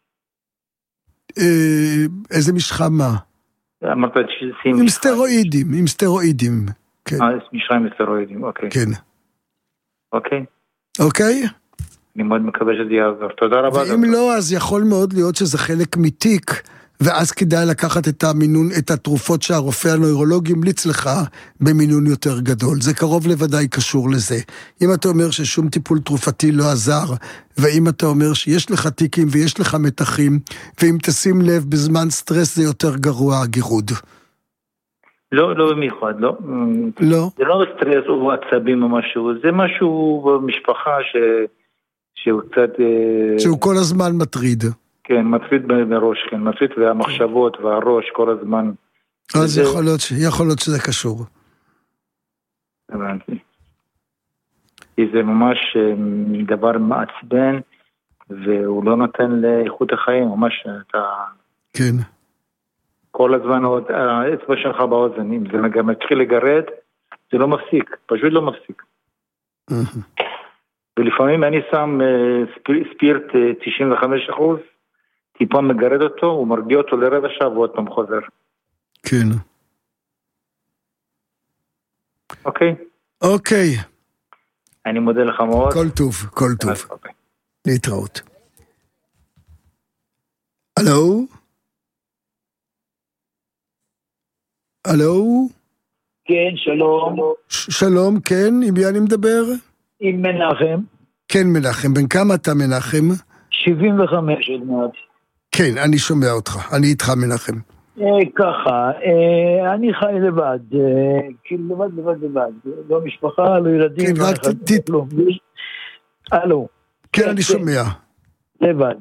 איזה משחה מה? עם סטרואידים, עם סטרואידים. אה, משחה עם סטרואידים, אוקיי. כן. אוקיי. אוקיי? אני מאוד מקווה שזה יעזור. תודה רבה. ואם לא, אז יכול מאוד להיות שזה חלק מתיק, ואז כדאי לקחת את המינון, את התרופות שהרופא הנוירולוג המליץ לך במינון יותר גדול. זה קרוב לוודאי קשור לזה. אם אתה אומר ששום טיפול תרופתי לא עזר, ואם אתה אומר שיש לך טיקים ויש לך מתחים, ואם תשים לב בזמן סטרס זה יותר גרוע הגירוד. לא, לא במיוחד, לא. לא. זה לא סטרס או עצבים או משהו, זה משהו במשפחה ש... שהוא קצת... שהוא כל הזמן מטריד. כן, מטריד בראש, כן, מטריד והמחשבות והראש כל הזמן. אז זה... יכול להיות, יכול להיות שזה קשור. הבנתי. כי זה ממש דבר מעצבן, והוא לא נותן לאיכות החיים, ממש אתה... כן. כל הזמן האצבע שלך באוזן, אם זה גם מתחיל לגרד, זה לא מפסיק, פשוט לא מפסיק. ולפעמים אני שם ספירט תשעים וחמישה אחוז, טיפה מגרד אותו, הוא מרגיע אותו לרבע שעה ועוד פעם חוזר. כן. אוקיי? אוקיי. אני מודה לך מאוד. כל טוב, כל טוב. להתראות. הלו? הלו? כן, שלום. שלום, כן, עם מי אני מדבר? עם מנחם. כן, מנחם. בן כמה אתה, מנחם? שבעים וחמש עוד מעט. כן, אני שומע אותך. אני איתך, מנחם. ככה, אני חי לבד. כאילו לבד, לבד, לבד. לא משפחה, לא ילדים. כן, רק תת... הלו. כן, אני שומע. לבד.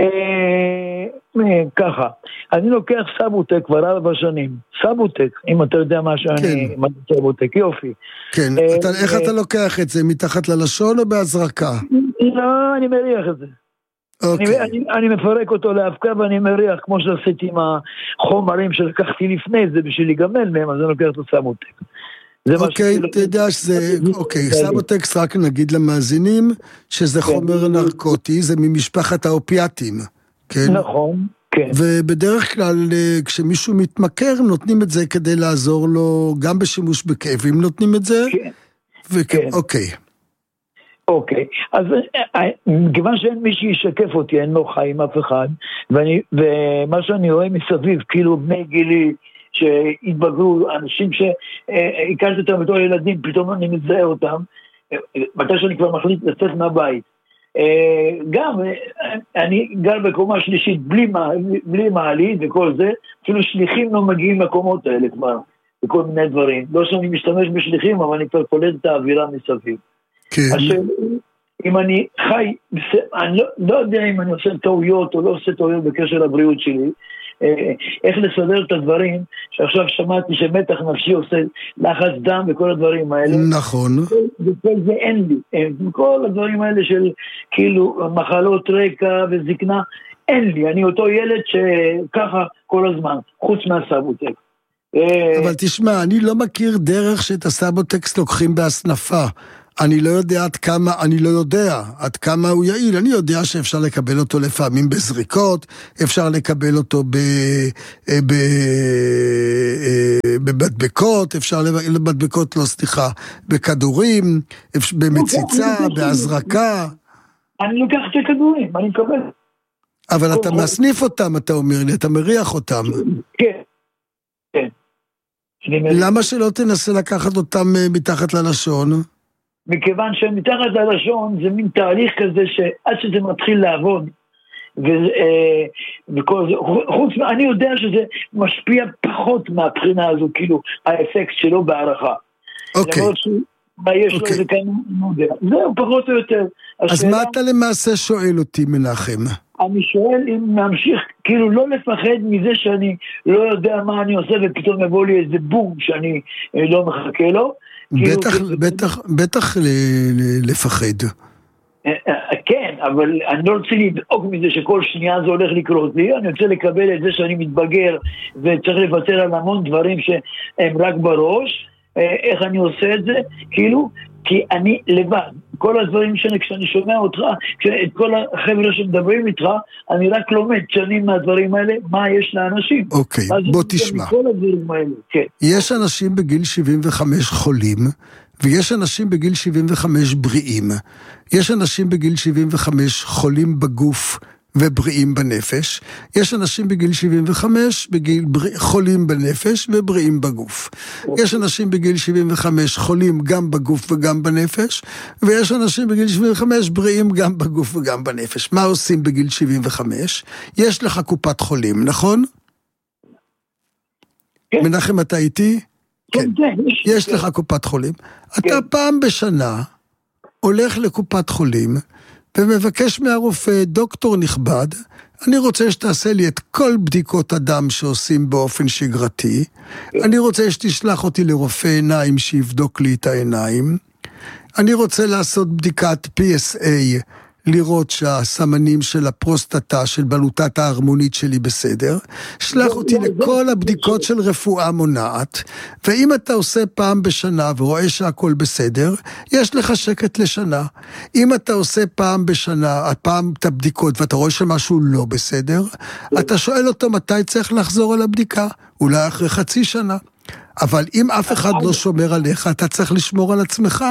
ככה, אני לוקח סבוטק כבר ארבע שנים. סבוטק, אם אתה יודע מה שאני... מה זה סבוטק, יופי. כן, איך אתה לוקח את זה? מתחת ללשון או בהזרקה? לא, אני מריח את זה. אני מפרק אותו להפקה ואני מריח, כמו שעשיתי עם החומרים שלקחתי לפני זה בשביל להיגמל מהם, אז אני לוקח את הסבוטק. אוקיי, אתה יודע שזה, אוקיי, סבוטקס, רק נגיד למאזינים, שזה חומר נרקוטי, זה ממשפחת האופיאטים, כן? נכון, כן. ובדרך כלל, כשמישהו מתמכר, נותנים את זה כדי לעזור לו, גם בשימוש בכאבים נותנים את זה, כן. אוקיי. אוקיי, אז כיוון שאין מי שישקף אותי, אין לו חיים אף אחד, ומה שאני רואה מסביב, כאילו בני גילי, שהתבגרו, אנשים שהקלתי אותם בתור ילדים, פתאום אני מזהה אותם, מתי שאני כבר מחליט לצאת מהבית. גם, אני גר בקומה שלישית, בלי מעלית וכל זה, אפילו שליחים לא מגיעים למקומות האלה כבר, וכל מיני דברים. לא שאני משתמש בשליחים, אבל אני כבר קולט את האווירה מסביב. כן. עכשיו, אם אני חי, אני לא, לא יודע אם אני עושה טעויות או לא עושה טעויות בקשר לבריאות שלי, איך לסדר את הדברים, שעכשיו שמעתי שמתח נפשי עושה לחץ דם וכל הדברים האלה. נכון. וכל זה אין לי. כל הדברים האלה של כאילו מחלות רקע וזקנה, אין לי. אני אותו ילד שככה כל הזמן, חוץ מהסבוטק. אבל תשמע, אני לא מכיר דרך שאת הסבוטקס לוקחים בהסנפה. אני לא יודע עד כמה, אני לא יודע עד כמה הוא יעיל, אני יודע שאפשר לקבל אותו לפעמים בזריקות, אפשר לקבל אותו ב, ב, בבדבקות, אפשר לבדבקות, לא סליחה, בכדורים, במציצה, בהזרקה. אני לוקח את הכדורים, אני מקבל. אבל אתה מסניף אותם, אתה אומר לי, אתה מריח אותם. כן, כן. למה שלא תנסה לקחת אותם מתחת ללשון? מכיוון שמתחת ללשון זה מין תהליך כזה שעד שזה מתחיל לעבוד, וכל זה, חוץ, אני יודע שזה משפיע פחות מהבחינה הזו, כאילו האפקט שלו בהערכה. אוקיי. מה יש לו זה כאן, זהו פחות או יותר. אז מה אתה למעשה שואל אותי, מנחם? אני שואל אם נמשיך, כאילו לא לפחד מזה שאני לא יודע מה אני עושה, ופתאום יבוא לי איזה בום שאני לא מחכה לו. בטח, בטח, בטח לפחד. כן, אבל אני לא רוצה לדאוג מזה שכל שנייה זה הולך לקרות לי, אני רוצה לקבל את זה שאני מתבגר, וצריך לוותר על המון דברים שהם רק בראש, איך אני עושה את זה, כאילו, כי אני לבד. כל הדברים שאני, כשאני שומע אותך, את כל החבר'ה שמדברים איתך, אני רק לומד שנים מהדברים האלה, מה יש לאנשים. אוקיי, בוא תשמע. כל הדברים האלה, כן. יש אנשים בגיל שבעים וחמש חולים, ויש אנשים בגיל שבעים וחמש בריאים. יש אנשים בגיל שבעים וחמש חולים בגוף ובריאים בנפש. יש אנשים בגיל שבעים וחמש בגיל בריא, חולים בנפש ובריאים בגוף. יש אנשים בגיל שבעים וחמש חולים גם בגוף וגם בנפש, ויש אנשים בגיל שבעים וחמש בריאים גם בגוף וגם בנפש. מה עושים בגיל שבעים וחמש? יש לך קופת חולים, נכון? כן. מנחם, אתה איתי? כן. יש לך קופת חולים. אתה פעם בשנה הולך לקופת חולים, ומבקש מהרופא, דוקטור נכבד, אני רוצה שתעשה לי את כל בדיקות הדם שעושים באופן שגרתי, אני רוצה שתשלח אותי לרופא עיניים שיבדוק לי את העיניים, אני רוצה לעשות בדיקת פי אס איי, לראות שהסמנים של הפרוסטטה, של בלוטת ההרמונית שלי בסדר, שלח אותי לכל הבדיקות של רפואה מונעת, ואם אתה עושה פעם בשנה ורואה שהכל בסדר, יש לך שקט לשנה. אם אתה עושה פעם בשנה, פעם את הבדיקות, ואתה רואה שמשהו לא בסדר, אתה שואל אותו מתי צריך לחזור על הבדיקה, אולי אחרי חצי שנה. אבל אם אף אחד לא שומר עליך, אתה צריך לשמור על עצמך.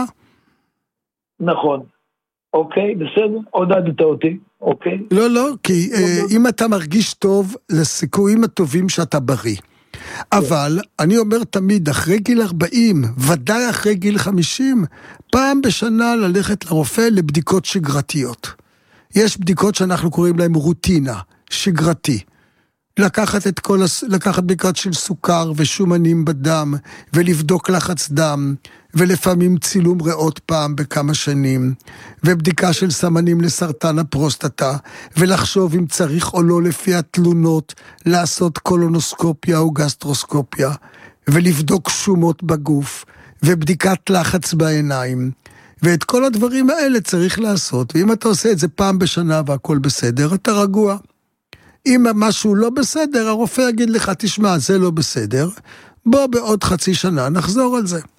נכון. אוקיי, בסדר, עודדת אותי, אוקיי. לא, לא, כי אה, אם אתה מרגיש טוב, לסיכויים הטובים שאתה בריא. אבל אני אומר תמיד, אחרי גיל ארבעים, ודאי אחרי גיל חמישים, פעם בשנה ללכת לרופא לבדיקות שגרתיות. יש בדיקות שאנחנו קוראים להן רוטינה, שגרתי. לקחת את כל, לקחת בדיקות של סוכר ושומנים בדם, ולבדוק לחץ דם, ולפעמים צילום ריאות פעם בכמה שנים, ובדיקה של סמנים לסרטן הפרוסטטה, ולחשוב אם צריך או לא לפי התלונות, לעשות קולונוסקופיה או גסטרוסקופיה, ולבדוק שומות בגוף, ובדיקת לחץ בעיניים, ואת כל הדברים האלה צריך לעשות, ואם אתה עושה את זה פעם בשנה והכל בסדר, אתה רגוע. אם משהו לא בסדר, הרופא יגיד לך, תשמע, זה לא בסדר, בוא בעוד חצי שנה נחזור על זה.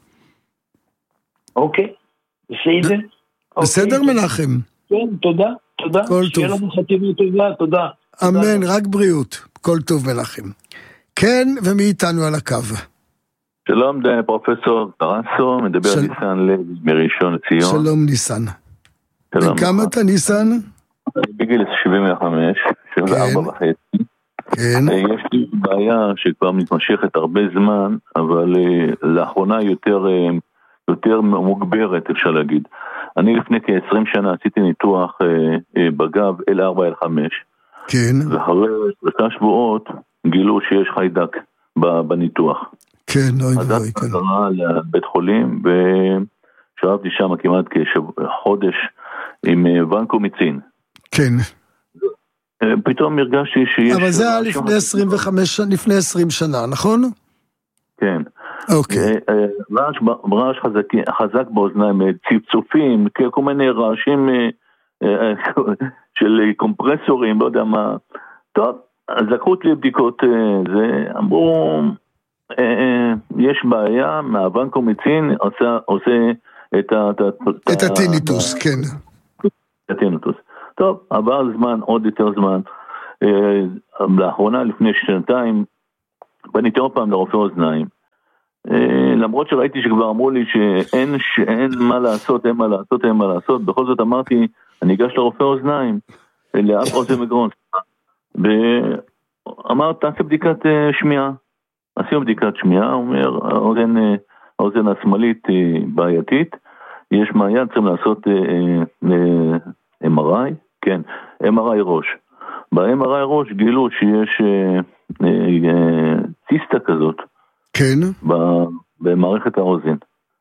אוקיי, בסדר. בסדר מנחם? כן, תודה, תודה. כל טוב. שיהיה לנו חתימה טובה, תודה. אמן, רק בריאות. כל טוב מנחם. כן, ומי איתנו על הקו? שלום, פרופסור טרנסו, מדבר ניסן לב מראשון לציון. שלום ניסן. וכמה אתה ניסן? בגיל שבעים וחמש, שבעים וארבע וחצי. כן. יש לי בעיה שכבר מתמשכת הרבה זמן, אבל לאחרונה יותר, יותר מוגברת, אפשר להגיד. אני לפני כ-עשרים שנה עשיתי ניתוח בגב אל ארבע אל חמש. כן. ואחרי שלושה שבועות גילו שיש חיידק בניתוח. כן, אוי ואוי, כן. אז חזרה לבית חולים, ושאבתי שם כמעט כחודש עם ונקומיצין. כן. פתאום הרגשתי שיש... אבל זה היה לפני עשרים וחמש, לפני עשרים שנה, נכון? כן. אוקיי. רעש, רעש חזק, חזק באוזניים, צפצופים, כל מיני רעשים של קומפרסורים, לא יודע מה. טוב, אז לקחו לי בדיקות, זה, אמרו, יש בעיה, מהוונקומיצין עושה, עושה את ה... את הטיניטוס, כן. את הטיניטוס. טוב, עבר זמן, עוד יותר זמן. לאחרונה, לפני שנתיים, פניתי עוד פעם לרופא אוזניים. למרות שראיתי שכבר אמרו לי שאין, שאין מה לעשות, אין מה לעשות, אין מה לעשות, בכל זאת אמרתי, אני אגש לרופא אוזניים, לאף אוזן וגרון. ואמר, תעשה בדיקת שמיעה. עשינו בדיקת שמיעה, הוא אומר, האוזן, האוזן השמאלית היא בעייתית, יש מעיין, צריכים לעשות אם אר איי, כן, אם אר איי ראש. ב-אם אר איי ראש גילו שיש ציסטה כזאת, כן. במערכת האוזן.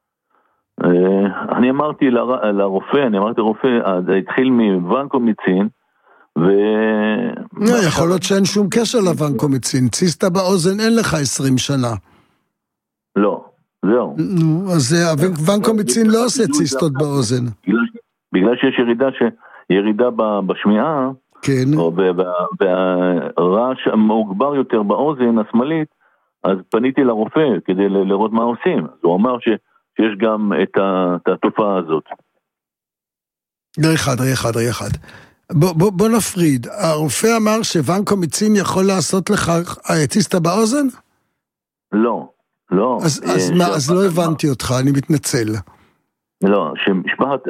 אני אמרתי לרופא, אני אמרתי לרופא, זה התחיל מוונקומיצין, ו... לא, יכול להיות שאין שום קשר לוונקומיצין, ציסטה באוזן אין לך עשרים שנה. לא, זהו. אז וונקומיצין לא עושה ציסטות באוזן. בגלל שיש ירידה, ירידה בשמיעה, כן. והרעש מוגבר יותר באוזן השמאלית, אז פניתי לרופא כדי לראות מה עושים. אז הוא אמר שיש גם את התופעה הזאת. רגע אחד, רגע אחד, רגע אחד. בוא, בוא, בוא נפריד. הרופא אמר שוונקומיצין יכול לעשות לך ציסטה באוזן? לא, לא. אז, אז, מה, אז לא הבנתי אותך, אני מתנצל. לא, שמשפחת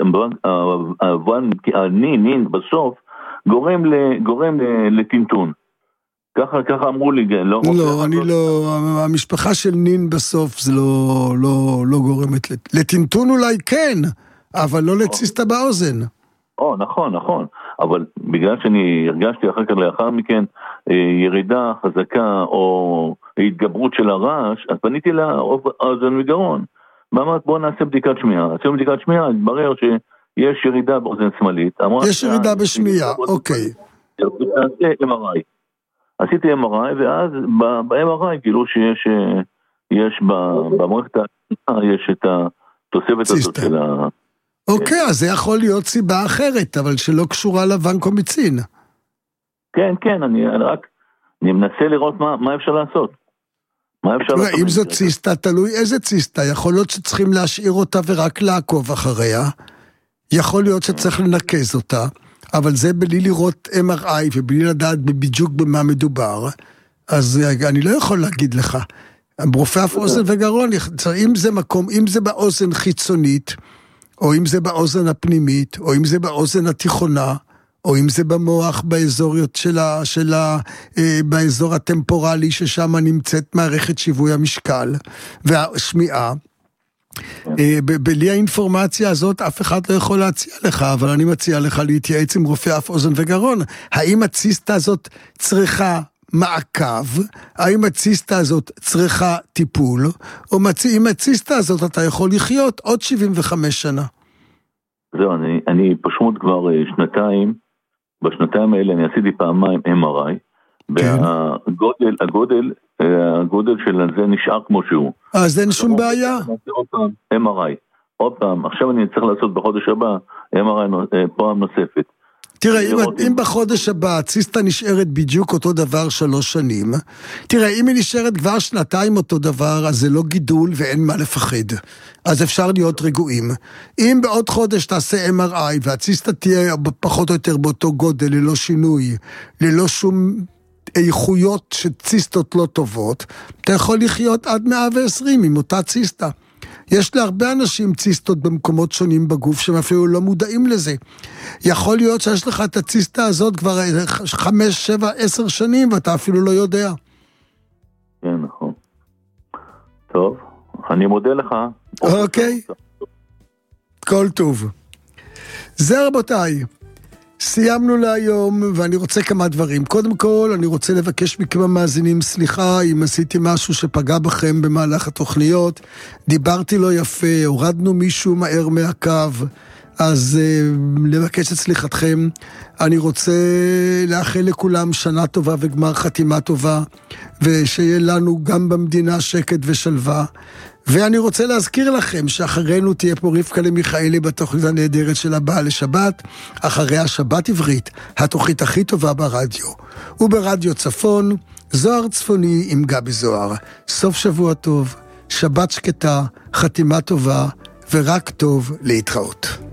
הנין, נין בסוף, גורם גורם לטינטון. ככה, ככה אמרו לי, לא? לא, אני לא, המשפחה של נין בסוף זה לא, לא, לא גורמת לטינטון אולי כן, אבל לא לציסטה באוזן. או, נכון, נכון. אבל בגלל שאני הרגשתי אחר כך לאחר מכן ירידה חזקה או התגברות של הרעש, אז פניתי לאוזן וגרון. ואמרת, בוא נעשה בדיקת שמיעה. עשינו בדיקת שמיעה, התברר שיש ירידה באוזן שמאלית. יש ירידה בשמיעה, אוקיי. עשיתי אם אר איי. עשיתי אם אר איי, ואז ב-אם אר איי גילו שיש יש במערכת השמיעה, יש את התוספת הזאת של ה... אוקיי, אז זה יכול להיות סיבה אחרת, אבל שלא קשורה לוונקומיצין. כן, כן, אני רק, אני מנסה לראות מה, מה אפשר לעשות. מה אפשר לעשות? אם זו ציסטה, תלוי איזה ציסטה, יכול להיות שצריכים להשאיר אותה ורק לעקוב אחריה, יכול להיות שצריך לנקז אותה, אבל זה בלי לראות אם אר איי ובלי לדעת בדיוק במה מדובר, אז אני לא יכול להגיד לך. רופא אף אוזן וגרון, אם זה מקום, אם זה באוזן חיצונית, או אם זה באוזן הפנימית, או אם זה באוזן התיכונה, או אם זה במוח באזור שלה, שלה, אה, באזור הטמפורלי ששם נמצאת מערכת שיווי המשקל והשמיעה. אה, בלי האינפורמציה הזאת אף אחד לא יכול להציע לך, אבל אני מציע לך להתייעץ עם רופא אף אוזן וגרון. האם הציסטה הזאת צריכה מעקב, האם הציסטה הזאת צריכה טיפול, או עם הציסטה הזאת אתה יכול לחיות עוד שבעים וחמש שנה. זהו, אני, אני פשוט כבר שנתיים, בשנתיים האלה אני עשיתי פעמיים אם אר איי, כן. והגודל, הגודל, הגודל של זה נשאר כמו שהוא. אז אין שום בעיה. עוד פעם, אם אר איי. עוד פעם, עכשיו אני צריך לעשות בחודש הבא, אם אר איי פעם נוספת. תראה, אם, אם בחודש הבא הציסטה נשארת בדיוק אותו דבר שלוש שנים, תראה, אם היא נשארת כבר שנתיים אותו דבר, אז זה לא גידול ואין מה לפחד. אז אפשר להיות רגועים. אם בעוד חודש תעשה אם אר איי והציסטה תהיה פחות או יותר באותו גודל, ללא שינוי, ללא שום איכויות שציסטות לא טובות, אתה יכול לחיות עד מאה ועשרים עם אותה ציסטה. יש להרבה אנשים ציסטות במקומות שונים בגוף שהם אפילו לא מודעים לזה. יכול להיות שיש לך את הציסטה הזאת כבר חמש, שבע, עשר שנים ואתה אפילו לא יודע. כן, נכון. טוב, אני מודה לך. אוקיי. כל טוב. זה רבותיי. סיימנו להיום, ואני רוצה כמה דברים. קודם כל, אני רוצה לבקש מכם המאזינים סליחה, אם עשיתי משהו שפגע בכם במהלך התוכניות, דיברתי לא יפה, הורדנו מישהו מהר מהקו, אז uh, לבקש את סליחתכם. אני רוצה לאחל לכולם שנה טובה וגמר חתימה טובה, ושיהיה לנו גם במדינה שקט ושלווה. ואני רוצה להזכיר לכם שאחרינו תהיה פה רבקה למיכאלי בתוכנית הנהדרת של הבאה לשבת, אחרי השבת עברית, התוכנית הכי טובה ברדיו. וברדיו צפון, זוהר צפוני עם גבי זוהר. סוף שבוע טוב, שבת שקטה, חתימה טובה, ורק טוב להתראות.